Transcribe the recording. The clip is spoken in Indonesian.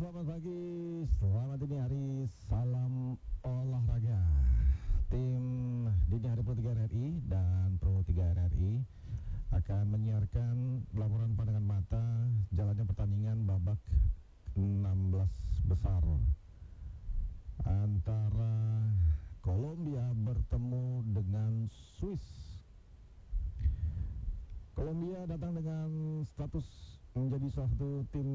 selamat pagi, selamat dini hari, salam olahraga. Tim Dini Hari Pro 3 RRI dan Pro 3 RRI akan menyiarkan laporan pandangan mata jalannya pertandingan babak 16 besar antara Kolombia bertemu dengan Swiss. Kolombia datang dengan status menjadi salah satu tim